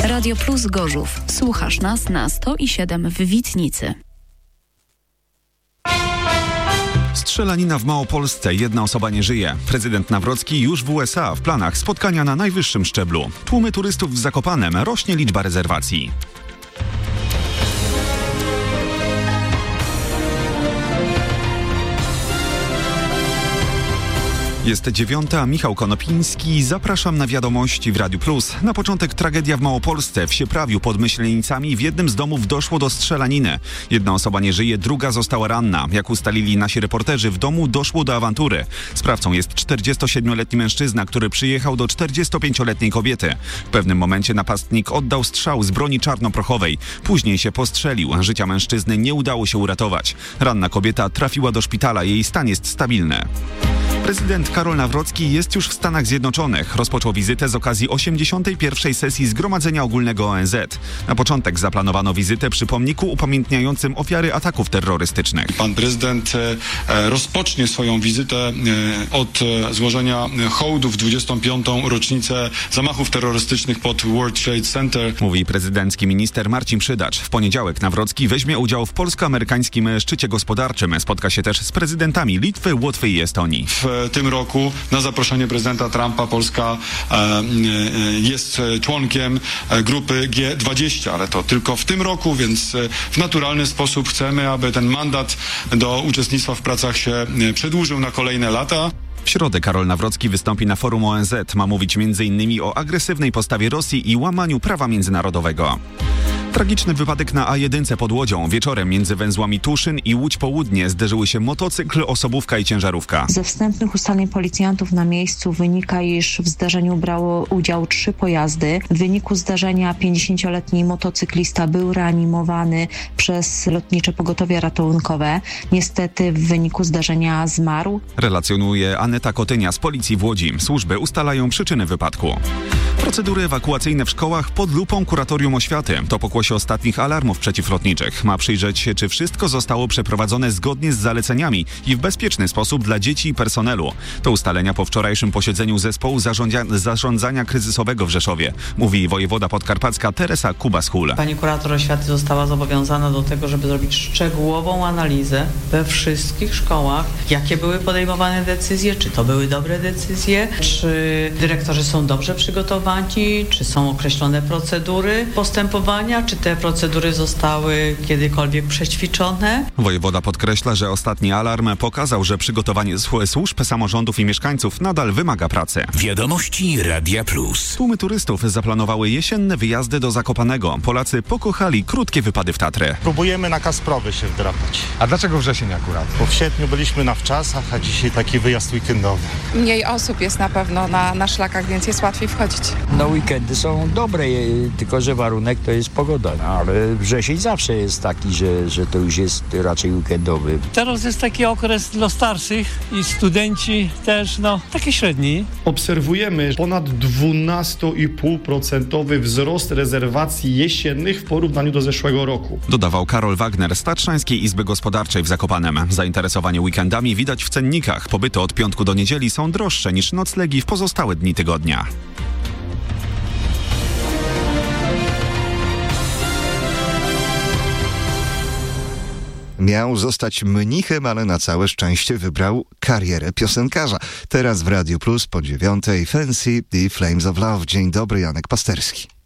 Radio Plus Gorzów. Słuchasz nas na 100,7 w Witnicy. Strzelanina w Małopolsce. Jedna osoba nie żyje. Prezydent Nawrocki już w USA. W planach spotkania na najwyższym szczeblu. Tłumy turystów w Zakopanem. Rośnie liczba rezerwacji. Jest 9:00, Michał Konopiński. Zapraszam na wiadomości w Radiu Plus. Na początek tragedia w Małopolsce. W Sieprawiu pod Myślenicami w jednym z domów doszło do strzelaniny. Jedna osoba nie żyje, druga została ranna. Jak ustalili nasi reporterzy, w domu doszło do awantury. Sprawcą jest 47-letni mężczyzna, który przyjechał do 45-letniej kobiety. W pewnym momencie napastnik oddał strzał z broni czarnoprochowej. Później się postrzelił. Życia mężczyzny nie udało się uratować. Ranna kobieta trafiła do szpitala. Jej stan jest stabilny. Prezydent Karol Nawrocki jest już w Stanach Zjednoczonych. Rozpoczął wizytę z okazji 81. sesji Zgromadzenia Ogólnego ONZ. Na początek zaplanowano wizytę przy pomniku upamiętniającym ofiary ataków terrorystycznych. Pan prezydent rozpocznie swoją wizytę od złożenia hołdu w 25. rocznicę zamachów terrorystycznych pod World Trade Center. Mówi prezydencki minister Marcin Przydacz. W poniedziałek Nawrocki weźmie udział w polsko-amerykańskim szczycie gospodarczym. Spotka się też z prezydentami Litwy, Łotwy i Estonii. W tym roku na zaproszenie prezydenta Trumpa Polska jest członkiem grupy G20, ale to tylko w tym roku, więc w naturalny sposób chcemy, aby ten mandat do uczestnictwa w pracach się przedłużył na kolejne lata. W środę Karol Nawrocki wystąpi na forum ONZ. Ma mówić m.in. o agresywnej postawie Rosji i łamaniu prawa międzynarodowego. Tragiczny wypadek na A1 pod Łodzią. Wieczorem między węzłami Tuszyn i Łódź Południe zderzyły się motocykl, osobówka i ciężarówka. Ze wstępnych ustaleń policjantów na miejscu wynika, iż w zdarzeniu brało udział 3 pojazdy. W wyniku zdarzenia 50-letni motocyklista był reanimowany przez Lotnicze Pogotowie Ratunkowe. Niestety w wyniku zdarzenia zmarł. Relacjonuje Aneta Kotynia z Policji w Łodzi. Służby ustalają przyczyny wypadku. Procedury ewakuacyjne w szkołach pod lupą Kuratorium Oświaty. To pokłosie ostatnich alarmów przeciwlotniczych. Ma przyjrzeć się, czy wszystko zostało przeprowadzone zgodnie z zaleceniami i w bezpieczny sposób dla dzieci i personelu. To ustalenia po wczorajszym posiedzeniu zespołu zarządzania kryzysowego w Rzeszowie. Mówi wojewoda podkarpacka Teresa Kuba-Schul. Pani kurator oświaty została zobowiązana do tego, żeby zrobić szczegółową analizę we wszystkich szkołach, jakie były podejmowane decyzje, czy to były dobre decyzje, czy dyrektorzy są dobrze przygotowani, czy są określone procedury postępowania, czy te procedury zostały kiedykolwiek przećwiczone. Wojewoda podkreśla, że ostatni alarm pokazał, że przygotowanie służb, samorządów i mieszkańców nadal wymaga pracy. Wiadomości Radia Plus. Tłumy turystów zaplanowały jesienne wyjazdy do Zakopanego. Polacy pokochali krótkie wypady w Tatry. Próbujemy na Kasprowy się wdrapać. A dlaczego wrzesień akurat? Bo w sierpniu byliśmy na wczasach, a dzisiaj taki wyjazd weekendowy. Mniej osób jest na pewno na szlakach, więc jest łatwiej wchodzić. No weekendy są dobre, tylko że warunek to jest pogoda, ale wrzesień zawsze jest taki, że to już jest raczej weekendowy. Teraz jest taki okres dla starszych i studenci też, taki średni. Obserwujemy ponad 12,5% wzrost rezerwacji jesiennych w porównaniu do zeszłego roku. Dodawał Karol Wagner z Tatrzańskiej Izby Gospodarczej w Zakopanem. Zainteresowanie weekendami widać w cennikach. Pobyty od piątku do niedzieli są droższe niż noclegi w pozostałe dni tygodnia. Miał zostać mnichem, ale na całe szczęście wybrał karierę piosenkarza. Teraz w Radiu Plus po 9:00 Fancy i Flames of Love. Dzień dobry, Janek Pasterski.